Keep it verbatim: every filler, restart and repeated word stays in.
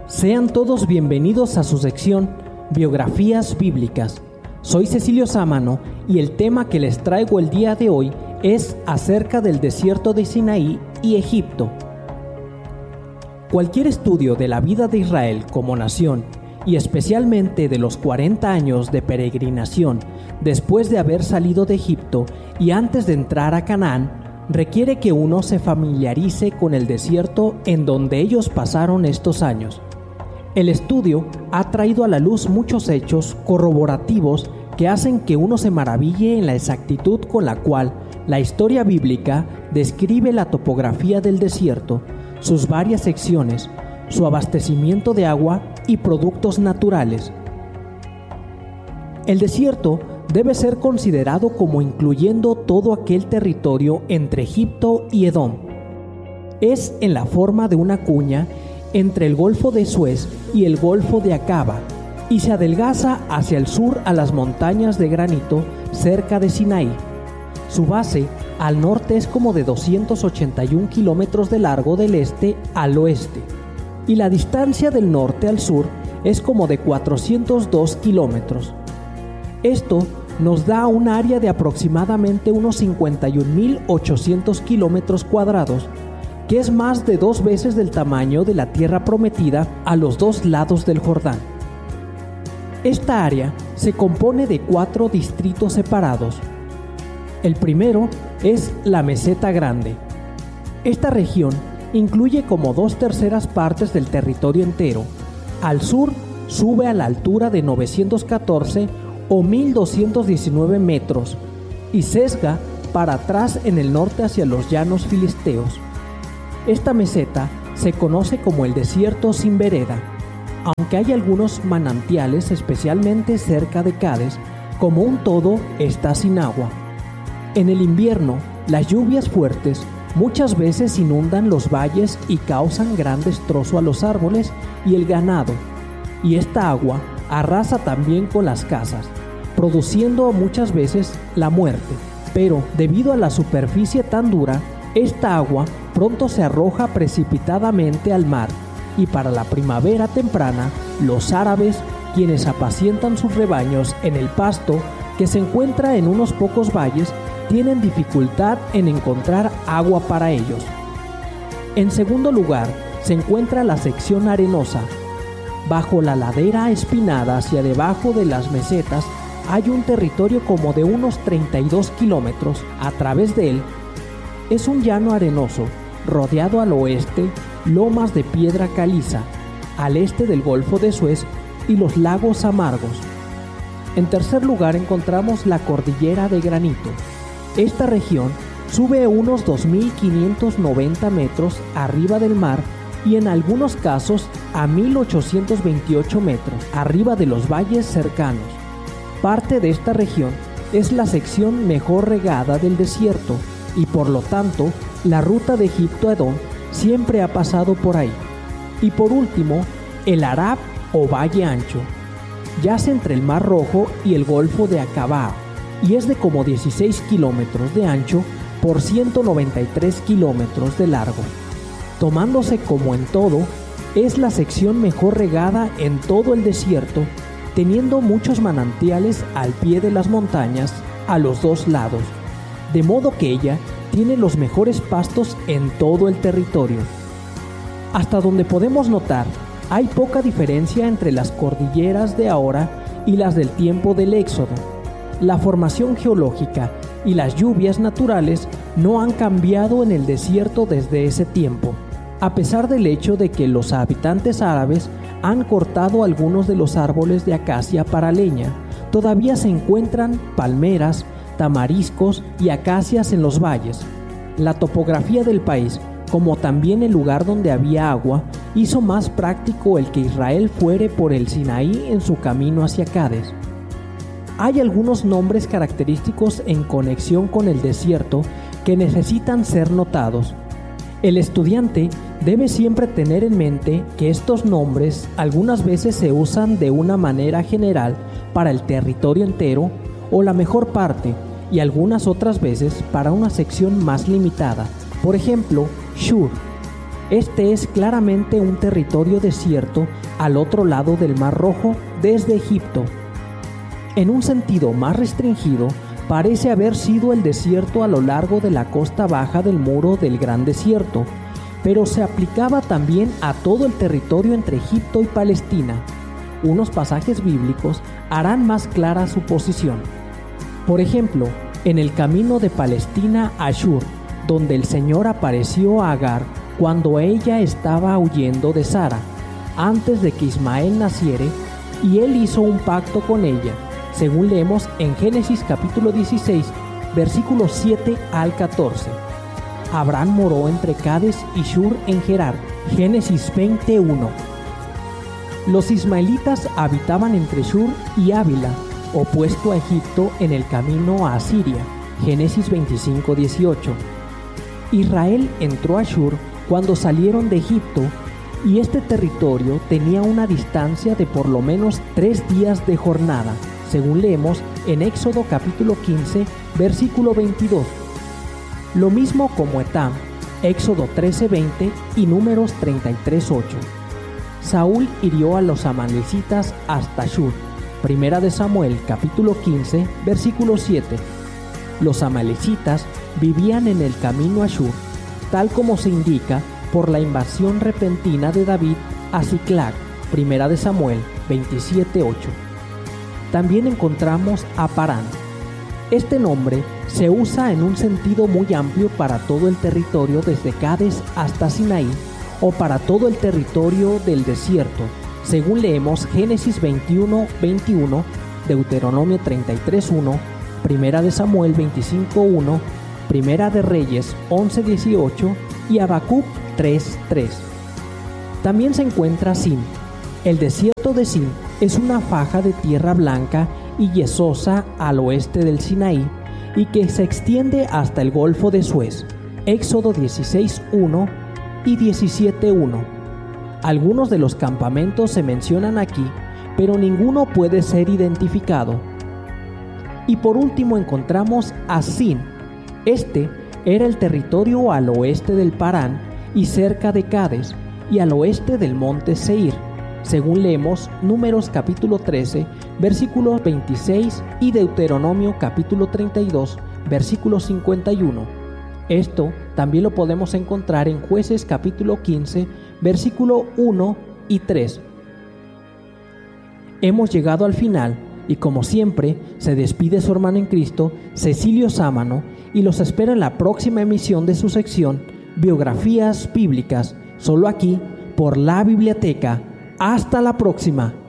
Sean todos bienvenidos a su sección Biografías Bíblicas. Soy Cecilio Sámano y el tema que les traigo el día de hoy es acerca del desierto de Sinaí y Egipto. Cualquier estudio de la vida de Israel como nación y especialmente de los cuarenta años de peregrinación después de haber salido de Egipto y antes de entrar a Canaán requiere que uno se familiarice con el desierto en donde ellos pasaron estos años. El estudio ha traído a la luz muchos hechos corroborativos que hacen que uno se maraville en la exactitud con la cual la historia bíblica describe la topografía del desierto, sus varias secciones, su abastecimiento de agua y productos naturales. El desierto debe ser considerado como incluyendo todo aquel territorio entre Egipto y Edom. Es en la forma de una cuña entre el Golfo de Suez y el Golfo de Acaba, y se adelgaza hacia el sur a las montañas de granito cerca de Sinaí. Su base al norte es como de doscientos ochenta y un kilómetros de largo del este al oeste, y la distancia del norte al sur es como de cuatrocientos dos kilómetros. Esto nos da un área de aproximadamente unos cincuenta y un mil ochocientos kilómetros cuadrados, que es más de dos veces del tamaño de la tierra prometida a los dos lados del Jordán. Esta área se compone de cuatro distritos separados. El primero es la Meseta Grande. Esta región incluye como dos terceras partes del territorio entero. Al sur sube a la altura de novecientos catorce o mil doscientos diecinueve metros y sesga para atrás en el norte hacia los llanos filisteos. Esta meseta se conoce como el desierto sin vereda, aunque hay algunos manantiales, especialmente cerca de Cades, como un todo está sin agua. En el invierno, las lluvias fuertes muchas veces inundan los valles y causan gran destrozo a los árboles y el ganado, y esta agua arrasa también con las casas, produciendo muchas veces la muerte. Pero debido a la superficie tan dura, esta agua pronto se arroja precipitadamente al mar, y para la primavera temprana, los árabes, quienes apacientan sus rebaños en el pasto que se encuentra en unos pocos valles, tienen dificultad en encontrar agua para ellos. En segundo lugar, se encuentra la sección arenosa. Bajo la ladera espinada hacia debajo de las mesetas hay un territorio como de unos treinta y dos kilómetros. A través de él es un llano arenoso, rodeado al oeste lomas de piedra caliza, al este del Golfo de Suez y los lagos amargos. En tercer lugar encontramos la cordillera de granito. Esta región sube unos dos mil quinientos noventa metros arriba del mar y en algunos casos a mil ochocientos veintiocho metros arriba de los valles cercanos. Parte de esta región es la sección mejor regada del desierto y por lo tanto la ruta de Egipto a Edom siempre ha pasado por ahí. Y por último, el Arab o Valle Ancho. Yace entre el Mar Rojo y el Golfo de Acaba y es de como dieciséis kilómetros de ancho por ciento noventa y tres kilómetros de largo. Tomándose como en todo, es la sección mejor regada en todo el desierto, teniendo muchos manantiales al pie de las montañas a los dos lados, de modo que ella tiene los mejores pastos en todo el territorio. Hasta donde podemos notar, hay poca diferencia entre las cordilleras de ahora y las del tiempo del Éxodo. La formación geológica y las lluvias naturales no han cambiado en el desierto desde ese tiempo, a pesar del hecho de que los habitantes árabes han cortado algunos de los árboles de acacia para leña. Todavía se encuentran palmeras, tamariscos y acacias en los valles. La topografía del país, como también el lugar donde había agua, hizo más práctico el que Israel fuere por el Sinaí en su camino hacia Cades. Hay algunos nombres característicos en conexión con el desierto que necesitan ser notados. El estudiante debe siempre tener en mente que estos nombres algunas veces se usan de una manera general para el territorio entero o la mejor parte, y algunas otras veces para una sección más limitada. Por ejemplo, Shur. Este es claramente un territorio desierto al otro lado del Mar Rojo desde Egipto. En un sentido más restringido, parece haber sido el desierto a lo largo de la costa baja del muro del Gran Desierto, pero se aplicaba también a todo el territorio entre Egipto y Palestina. Unos pasajes bíblicos harán más clara su posición. Por ejemplo, en el camino de Palestina a Shur, donde el Señor apareció a Agar cuando ella estaba huyendo de Sara, antes de que Ismael naciere, y él hizo un pacto con ella, según leemos en Génesis capítulo dieciséis, versículos siete al catorce. Abraham moró entre Cades y Shur en Gerar, Génesis veintiuno. Los ismaelitas habitaban entre Shur y Ávila, opuesto a Egipto en el camino a Asiria, Génesis veinticinco, dieciocho. Israel entró a Shur cuando salieron de Egipto, y este territorio tenía una distancia de por lo menos tres días de jornada, según leemos en Éxodo capítulo quince, versículo veintidós. Lo mismo como Etam, Éxodo trece, veinte y Números treinta y tres, ocho. Saúl hirió a los amalecitas hasta Shur, Primera de Samuel capítulo quince, versículo siete. Los amalecitas vivían en el camino a Shur, tal como se indica por la invasión repentina de David a Ziklag, Primera de Samuel veintisiete, ocho. También encontramos a Parán. Este nombre se usa en un sentido muy amplio para todo el territorio desde Cades hasta Sinaí, o para todo el territorio del desierto, según leemos Génesis veintiuno, veintiuno, Deuteronomio treinta y tres, uno, Primera de Samuel veinticinco, uno, Primera de Reyes once, dieciocho y Habacuc tres, tres. También se encuentra Sin. El desierto de Sin es una faja de tierra blanca y yesosa al oeste del Sinaí y que se extiende hasta el Golfo de Suez, Éxodo dieciséis, uno y diecisiete, uno. Algunos de los campamentos se mencionan aquí, pero ninguno puede ser identificado. Y por último encontramos a Sin. Este era el territorio al oeste del Parán y cerca de Cades, y al oeste del monte Seir, según leemos Números capítulo trece, versículo veintiséis y Deuteronomio capítulo treinta y dos, versículo cincuenta y uno. Esto también lo podemos encontrar en Jueces capítulo quince, versículo uno y tres. Hemos llegado al final y como siempre se despide su hermano en Cristo, Cecilio Sámano, y los espera en la próxima emisión de su sección Biografías Bíblicas, solo aquí por La Biblioteca. Hasta la próxima.